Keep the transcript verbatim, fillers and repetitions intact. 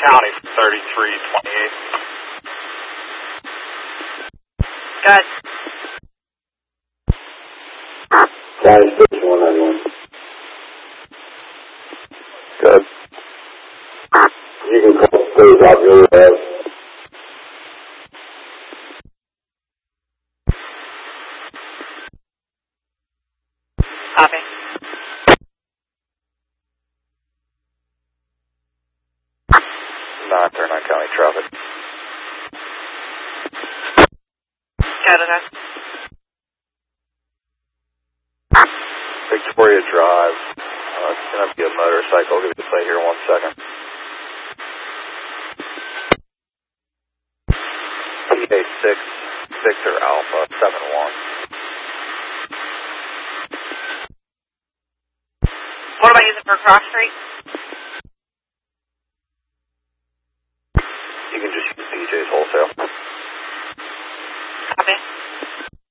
County for thirty-three twenty-eight. Good. County six one nine one. Good. You can call please off your head. Copy. nine thirty-nine County traffic. Canada. Victoria Drive. Uh, it's going to be a motorcycle. I'll give you the plate here in one second. P A six Victor Alpha seven one. What am I using for Cross Street? You can just use P J's wholesale. Copy.